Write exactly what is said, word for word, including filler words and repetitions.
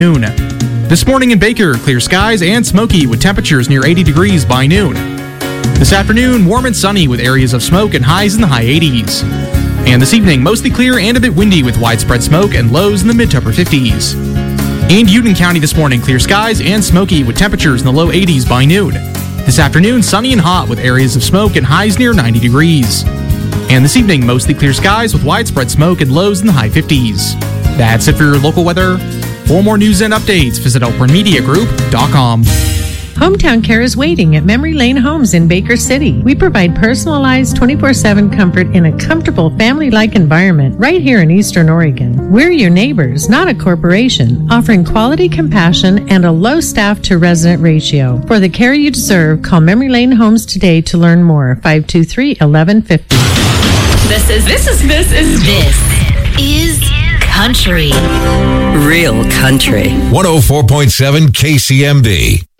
noon. This morning in Baker, clear skies and smoky with temperatures near eighty degrees by noon. This afternoon, warm and sunny with areas of smoke and highs in the high eighties. And this evening, mostly clear and a bit windy with widespread smoke and lows in the mid to upper fifties. In Union County this morning, clear skies and smoky with temperatures in the low eighties by noon. This afternoon, sunny and hot with areas of smoke and highs near ninety degrees. And this evening, mostly clear skies with widespread smoke and lows in the high fifties. That's it for your local weather. For more news and updates, visit elkhorn media group dot com. Hometown Care is waiting at Memory Lane Homes in Baker City. We provide personalized twenty-four seven comfort in a comfortable family-like environment right here in Eastern Oregon. We're your neighbors, not a corporation, offering quality compassion and a low staff-to-resident ratio. For the care you deserve, call Memory Lane Homes today to learn more. five two three, eleven fifty. This is, this is, this is, this is country. Real country. one oh four point seven K C M D.